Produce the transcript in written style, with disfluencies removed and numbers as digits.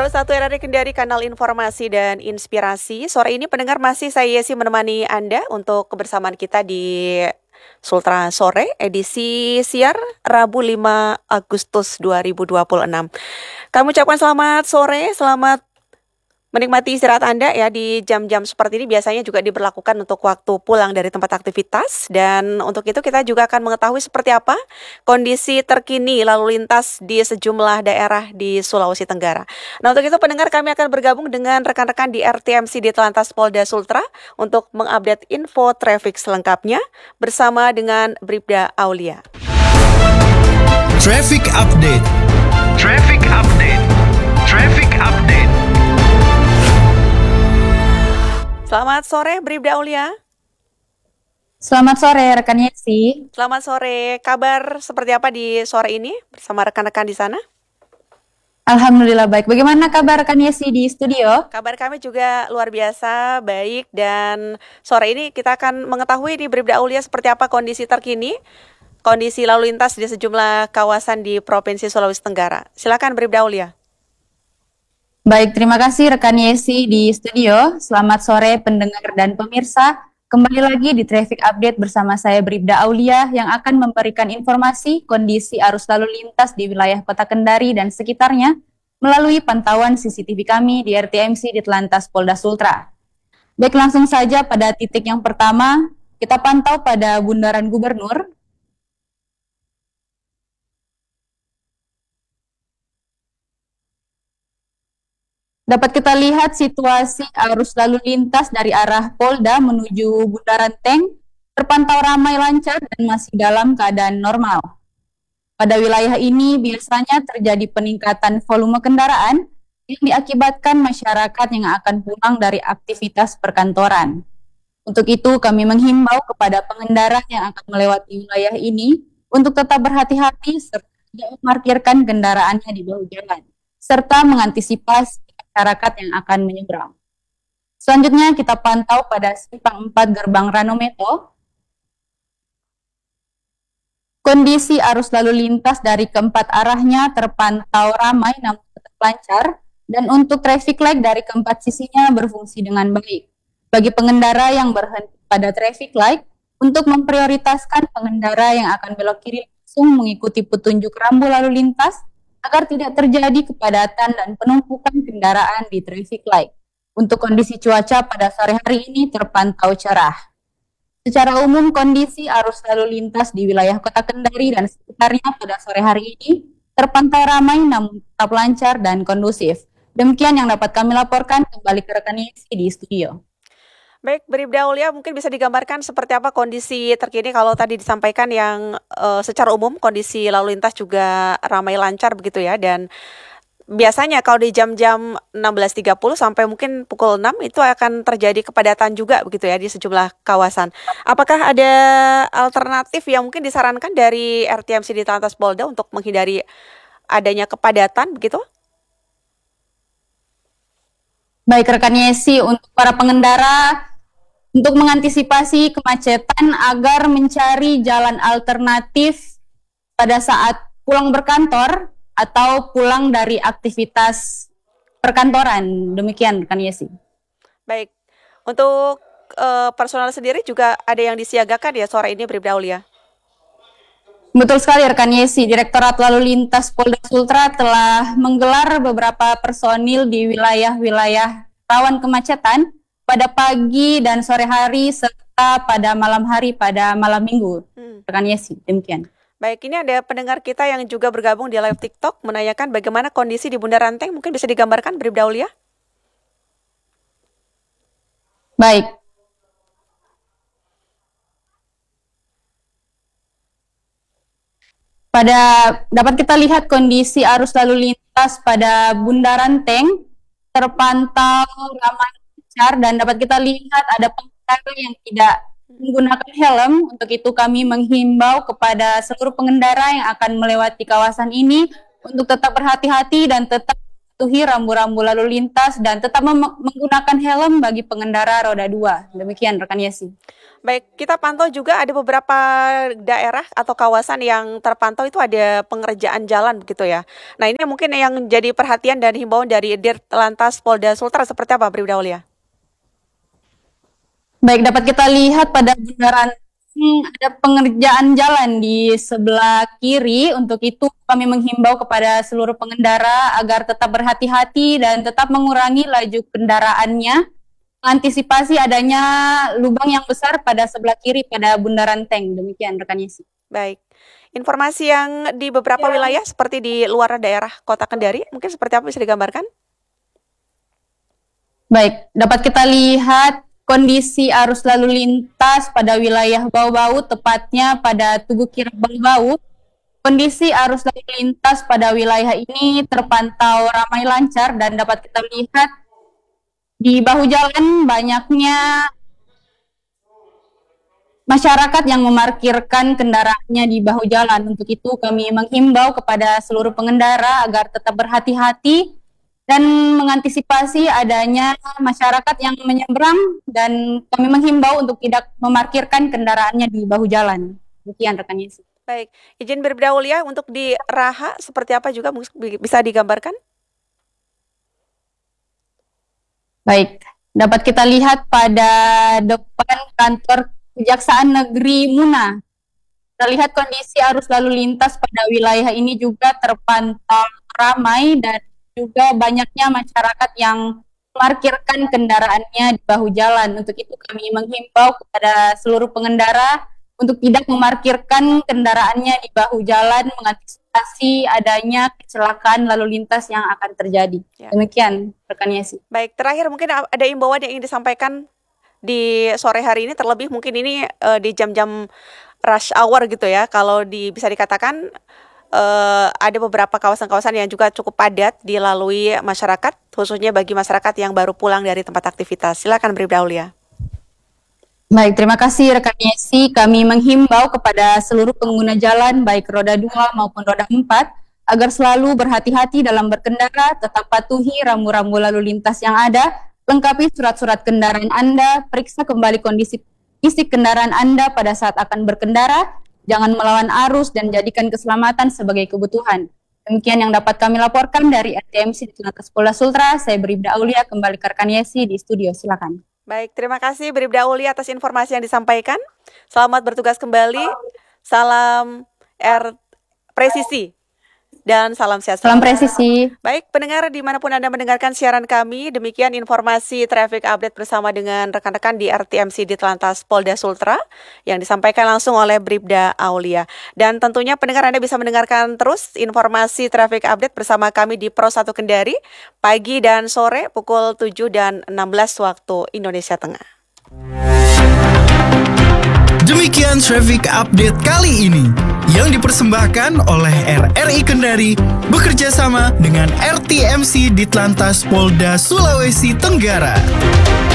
101 RRI Kendari, kanal informasi dan inspirasi. Sore ini pendengar masih saya Yesi menemani Anda untuk kebersamaan kita di Sultra Sore, edisi siar Rabu 5 Agustus 2026. Kami ucapkan selamat sore, selamat menikmati istirahat Anda ya di jam-jam seperti ini. Biasanya juga diberlakukan untuk waktu pulang dari tempat aktivitas. Dan untuk itu kita juga akan mengetahui seperti apa kondisi terkini lalu lintas di sejumlah daerah di Sulawesi Tenggara. Nah, untuk itu pendengar, kami akan bergabung dengan rekan-rekan di RTMC di Telantas Polda Sultra untuk mengupdate info traffic selengkapnya bersama dengan Bribda Aulia. Traffic Update. Traffic Update. Traffic Update. Selamat sore, Bribda Aulia. Selamat sore, rekan Yesi. Selamat sore. Kabar seperti apa di sore ini bersama rekan-rekan di sana? Alhamdulillah baik. Bagaimana kabar rekan Yesi di studio? Kabar kami juga luar biasa, baik. Dan sore ini kita akan mengetahui di Bribda Aulia seperti apa kondisi terkini, kondisi lalu lintas di sejumlah kawasan di Provinsi Sulawesi Tenggara. Silakan Bribda Aulia. Baik, terima kasih rekan Yesi di studio. Selamat sore pendengar dan pemirsa. Kembali lagi di Traffic Update bersama saya Bribda Aulia yang akan memberikan informasi kondisi arus lalu lintas di wilayah Kota Kendari dan sekitarnya melalui pantauan CCTV kami di RTMC di Telantas Polda Sultra. Baik, langsung saja pada titik yang pertama, kita pantau pada Bundaran Gubernur. Dapat kita lihat situasi arus lalu lintas dari arah Polda menuju Bundaran Teng terpantau ramai lancar dan masih dalam keadaan normal. Pada wilayah ini biasanya terjadi peningkatan volume kendaraan yang diakibatkan masyarakat yang akan pulang dari aktivitas perkantoran. Untuk itu kami menghimbau kepada pengendara yang akan melewati wilayah ini untuk tetap berhati-hati serta tidak memarkirkan kendaraannya di bahu jalan, serta mengantisipasi masyarakat yang akan menyeberang. Selanjutnya kita pantau pada simpang 4 Gerbang Ranometo. Kondisi arus lalu lintas dari keempat arahnya terpantau ramai namun tetap lancar, dan untuk traffic light dari keempat sisinya berfungsi dengan baik. Bagi pengendara yang berhenti pada traffic light, untuk memprioritaskan pengendara yang akan belok kiri langsung mengikuti petunjuk rambu lalu lintas agar tidak terjadi kepadatan dan penumpukan kendaraan di traffic light. Untuk kondisi cuaca pada sore hari ini terpantau cerah. Secara umum kondisi arus lalu lintas di wilayah Kota Kendari dan sekitarnya pada sore hari ini terpantau ramai namun tetap lancar dan kondusif. Demikian yang dapat kami laporkan, kembali ke rekan Yesi di studio. Baik, Bribda Aulia, mungkin bisa digambarkan seperti apa kondisi terkini kalau tadi disampaikan yang secara umum kondisi lalu lintas juga ramai lancar begitu ya, dan biasanya kalau di jam-jam 16.30 sampai mungkin pukul 6 itu akan terjadi kepadatan juga begitu ya di sejumlah kawasan. Apakah ada alternatif yang mungkin disarankan dari RTMC di Telantas Polda untuk menghindari adanya kepadatan begitu? Baik rekan Yesi, untuk para pengendara untuk mengantisipasi kemacetan agar mencari jalan alternatif pada saat pulang berkantor atau pulang dari aktivitas perkantoran. Demikian rekan Yesi. Baik, untuk personal sendiri juga ada yang disiagakan ya sore ini Bribda Aulia? Betul sekali rekan Yesi, Direktorat Lalu Lintas Polda Sultra telah menggelar beberapa personil di wilayah-wilayah rawan kemacetan pada pagi dan sore hari serta pada malam hari pada malam minggu. Rekan Yesi, demikian. Baik, ini ada pendengar kita yang juga bergabung di live TikTok menanyakan bagaimana kondisi di Bundaran Teng, mungkin bisa digambarkan Bribda Aulia? Baik. Dapat kita lihat kondisi arus lalu lintas pada Bundaran Teng terpantau ramai lancar dan dapat kita lihat ada pengendara yang tidak menggunakan helm. Untuk itu kami menghimbau kepada seluruh pengendara yang akan melewati kawasan ini untuk tetap berhati-hati dan tetap mematuhi rambu-rambu lalu lintas dan tetap menggunakan helm bagi pengendara roda 2. Demikian rekan Yesi. Baik, kita pantau juga ada beberapa daerah atau kawasan yang terpantau itu ada pengerjaan jalan begitu ya. Nah, ini mungkin yang jadi perhatian dan himbauan dari Dirlantas Polda Sultra seperti apa, Bribda Aulia? Baik, dapat kita lihat pada bundaran ada pengerjaan jalan di sebelah kiri. Untuk itu kami menghimbau kepada seluruh pengendara agar tetap berhati-hati dan tetap mengurangi laju kendaraannya, antisipasi adanya lubang yang besar pada sebelah kiri pada bundaran Tank. Demikian rekan Yesi. Baik, informasi yang di beberapa wilayah seperti di luar daerah Kota Kendari, mungkin seperti apa bisa digambarkan? Baik, dapat kita lihat kondisi arus lalu lintas pada wilayah Bau-Bau, tepatnya pada Tugu Kirap Bau-Bau. Kondisi arus lalu lintas pada wilayah ini terpantau ramai lancar dan dapat kita lihat di bahu jalan banyaknya masyarakat yang memarkirkan kendaraannya di bahu jalan. Untuk itu kami menghimbau kepada seluruh pengendara agar tetap berhati-hati dan mengantisipasi adanya masyarakat yang menyeberang, dan kami menghimbau untuk tidak memarkirkan kendaraannya di bahu jalan. Demikian rekan Yesi. Baik, izin Bribda Aulia untuk di Raha seperti apa juga bisa digambarkan? Baik, dapat kita lihat pada depan kantor Kejaksaan Negeri Muna. Kita lihat kondisi arus lalu lintas pada wilayah ini juga terpantau ramai dan juga banyaknya masyarakat yang memarkirkan kendaraannya di bahu jalan. Untuk itu kami menghimbau kepada seluruh pengendara untuk tidak memarkirkan kendaraannya di bahu jalan, mengantisipasi adanya kecelakaan lalu lintas yang akan terjadi. Ya. Demikian rekan Yesi. Baik, terakhir mungkin ada imbauan yang ingin disampaikan di sore hari ini, terlebih mungkin ini di jam-jam rush hour gitu ya, kalau bisa dikatakan ada beberapa kawasan-kawasan yang juga cukup padat dilalui masyarakat, khususnya bagi masyarakat yang baru pulang dari tempat aktivitas. Silakan Bribda Aulia. Baik, terima kasih rekan Yesi. Kami menghimbau kepada seluruh pengguna jalan baik roda 2 maupun roda 4 agar selalu berhati-hati dalam berkendara, tetap patuhi rambu-rambu lalu lintas yang ada, lengkapi surat-surat kendaraan Anda, periksa kembali kondisi fisik kendaraan Anda pada saat akan berkendara, jangan melawan arus dan jadikan keselamatan sebagai kebutuhan. Demikian yang dapat kami laporkan dari RTMC Dirlantas Polda Sultra. Saya Bribda Aulia, kembali ke rekan Yesi di studio. Silakan. Baik, terima kasih Bribda Aulia atas informasi yang disampaikan. Selamat bertugas kembali. Salam presisi dan salam sehat. Salam presisi. Baik, pendengar dimanapun Anda mendengarkan siaran kami, demikian informasi traffic update bersama dengan rekan-rekan di RTMC Dirlantas Polda Sultra yang disampaikan langsung oleh Bribda Aulia. Dan tentunya pendengar Anda bisa mendengarkan terus informasi traffic update bersama kami di Pro 1 Kendari pagi dan sore pukul 7 dan 16 waktu Indonesia Tengah. Demikian traffic update kali ini yang dipersembahkan oleh RRI Kendari bekerja sama dengan RTMC Dirlantas Polda Sulawesi Tenggara.